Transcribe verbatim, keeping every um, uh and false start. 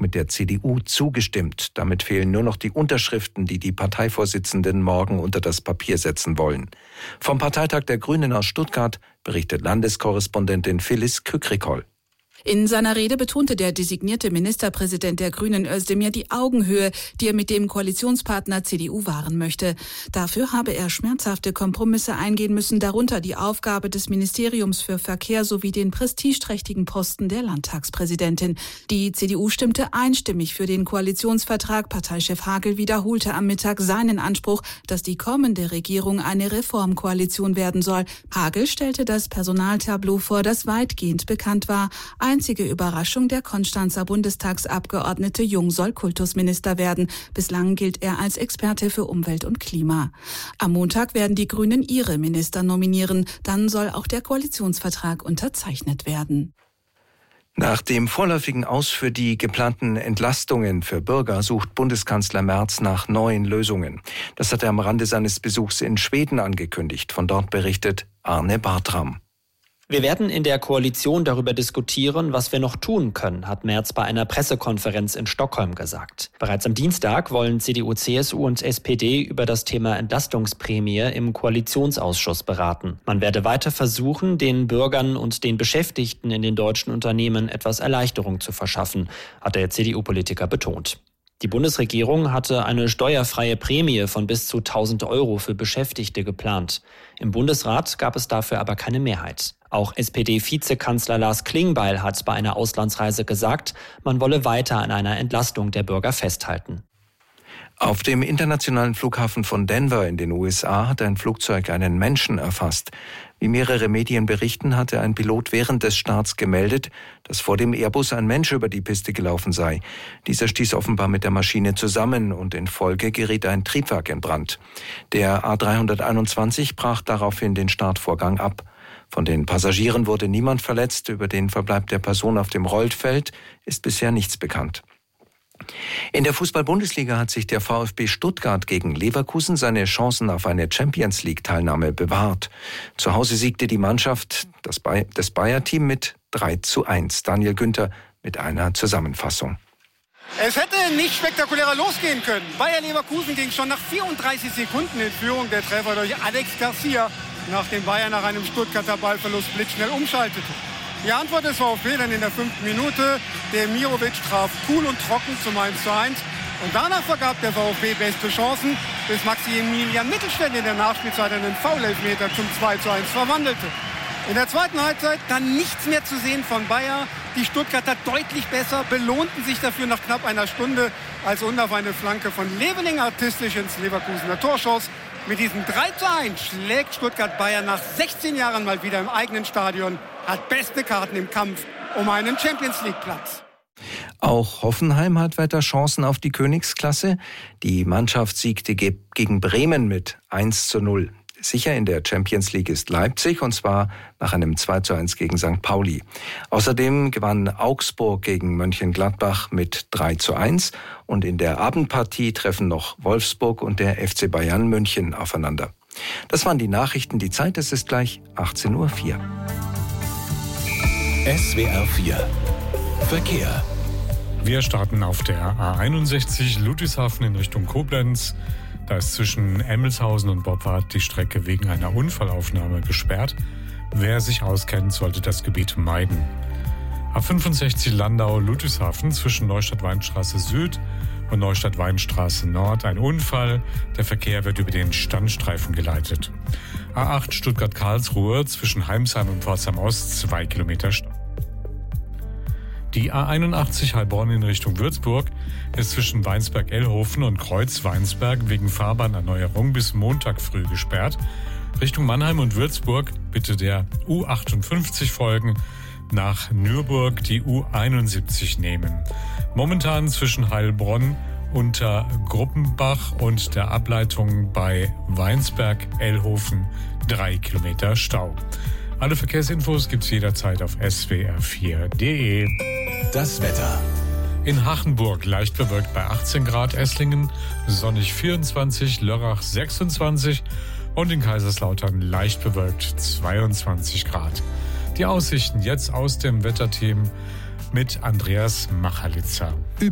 mit der C D U zugestimmt. Damit fehlen nur noch die Unterschriften, die die Parteivorsitzenden morgen unter das Papier setzen wollen. Vom Parteitag der Grünen aus Stuttgart berichtet Landeskorrespondentin Phyllis Kükrikol. In seiner Rede betonte der designierte Ministerpräsident der Grünen Özdemir die Augenhöhe, die er mit dem Koalitionspartner C D U wahren möchte. Dafür habe er schmerzhafte Kompromisse eingehen müssen, darunter die Aufgabe des Ministeriums für Verkehr sowie den prestigeträchtigen Posten der Landtagspräsidentin. Die C D U stimmte einstimmig für den Koalitionsvertrag. Parteichef Hagel wiederholte am Mittag seinen Anspruch, dass die kommende Regierung eine Reformkoalition werden soll. Hagel stellte das Personaltableau vor, das weitgehend bekannt war. Einzige Überraschung, der Konstanzer Bundestagsabgeordnete Jung soll Kultusminister werden. Bislang gilt er als Experte für Umwelt und Klima. Am Montag werden die Grünen ihre Minister nominieren. Dann soll auch der Koalitionsvertrag unterzeichnet werden. Nach dem vorläufigen Aus für die geplanten Entlastungen für Bürger sucht Bundeskanzler Merz nach neuen Lösungen. Das hat er am Rande seines Besuchs in Schweden angekündigt. Von dort berichtet Arne Bartram. Wir werden in der Koalition darüber diskutieren, was wir noch tun können, hat Merz bei einer Pressekonferenz in Stockholm gesagt. Bereits am Dienstag wollen C D U, C S U und S P D über das Thema Entlastungsprämie im Koalitionsausschuss beraten. Man werde weiter versuchen, den Bürgern und den Beschäftigten in den deutschen Unternehmen etwas Erleichterung zu verschaffen, hat der C D U-Politiker betont. Die Bundesregierung hatte eine steuerfreie Prämie von bis zu tausend Euro für Beschäftigte geplant. Im Bundesrat gab es dafür aber keine Mehrheit. Auch S P D-Vizekanzler Lars Klingbeil hat bei einer Auslandsreise gesagt, man wolle weiter an einer Entlastung der Bürger festhalten. Auf dem internationalen Flughafen von Denver in den U S A hat ein Flugzeug einen Menschen erfasst. Wie mehrere Medien berichten, hatte ein Pilot während des Starts gemeldet, dass vor dem Airbus ein Mensch über die Piste gelaufen sei. Dieser stieß offenbar mit der Maschine zusammen und in Folge geriet ein Triebwerk in Brand. Der A dreihunderteinundzwanzig brach daraufhin den Startvorgang ab. Von den Passagieren wurde niemand verletzt. Über den Verbleib der Person auf dem Rollfeld ist bisher nichts bekannt. In der Fußball-Bundesliga hat sich der VfB Stuttgart gegen Leverkusen seine Chancen auf eine Champions-League-Teilnahme bewahrt. Zu Hause siegte die Mannschaft das Bay- des Bayer-Team mit drei zu eins. Daniel Günther mit einer Zusammenfassung. Es hätte nicht spektakulärer losgehen können. Bayer Leverkusen ging schon nach vierunddreißig Sekunden in Führung. Der Treffer durch Alex Garcia, nachdem Bayer nach einem Stuttgarter Ballverlust blitzschnell umschaltete. Die Antwort des VfB dann in der fünften Minute. Der Mirovic traf cool und trocken zum eins zu eins. Und danach vergab der VfB beste Chancen, bis Maximilian Mittelstädt in der Nachspielzeit einen Foul-Elfmeter zum zwei zu eins verwandelte. In der zweiten Halbzeit dann nichts mehr zu sehen von Bayer. Die Stuttgarter deutlich besser, belohnten sich dafür nach knapp einer Stunde, als und auf eine Flanke von Leveling artistisch ins Leverkusener Tor schoss. Mit diesem drei zu eins schlägt Stuttgart Bayern nach sechzehn Jahren mal wieder im eigenen Stadion, hat beste Karten im Kampf um einen Champions-League-Platz. Auch Hoffenheim hat weiter Chancen auf die Königsklasse. Die Mannschaft siegte ge- gegen Bremen mit eins zu null. Sicher in der Champions League ist Leipzig, und zwar nach einem zwei zu eins gegen Sankt Pauli. Außerdem gewann Augsburg gegen Mönchengladbach mit drei zu eins. Und in der Abendpartie treffen noch Wolfsburg und der F C Bayern München aufeinander. Das waren die Nachrichten. Die Zeit, es ist gleich achtzehn Uhr vier. S W R vier Verkehr. Wir starten auf der A einundsechzig Ludwigshafen in Richtung Koblenz. Da ist zwischen Emmelshausen und Boppard die Strecke wegen einer Unfallaufnahme gesperrt. Wer sich auskennt, sollte das Gebiet meiden. A fünfundsechzig Landau Ludwigshafen zwischen Neustadt-Weinstraße Süd und Neustadt-Weinstraße Nord ein Unfall. Der Verkehr wird über den Standstreifen geleitet. A acht Stuttgart-Karlsruhe zwischen Heimsheim und Pforzheim Ost zwei Kilometer Stau. Die A einundachtzig Heilbronn in Richtung Würzburg ist zwischen Weinsberg-Ellhofen und Kreuz-Weinsberg wegen Fahrbahnerneuerung bis Montag früh gesperrt. Richtung Mannheim und Würzburg bitte der U achtundfünfzig folgen, nach Nürburg die U einundsiebzig nehmen. Momentan zwischen Heilbronn unter Gruppenbach und der Ableitung bei Weinsberg-Ellhofen drei Kilometer Stau. Alle Verkehrsinfos gibt's jederzeit auf S W R vier Punkt de. Das Wetter. In Hachenburg leicht bewölkt bei achtzehn Grad, Esslingen sonnig vierundzwanzig, Lörrach sechsundzwanzig und in Kaiserslautern leicht bewölkt zweiundzwanzig Grad. Die Aussichten jetzt aus dem Wetterteam mit Andreas Machalitzer. Über